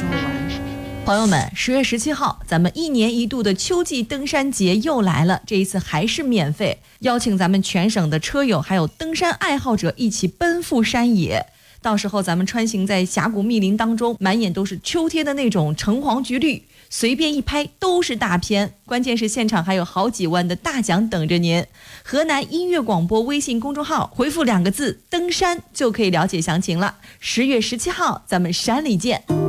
时候玩。 朋友们，10月17号，咱们1年1度的秋季登山节又来了，这一次还是免费，邀请咱们全省的车友还有登山爱好者一起奔赴山野。到时候咱们穿行在峡谷密林当中，满眼都是秋天的那种橙黄橘绿，随便一拍都是大片。关键是现场还有好几万的大奖等着您。河南音乐广播微信公众号回复2个字“登山”就可以了解详情了。10月17号，咱们山里见。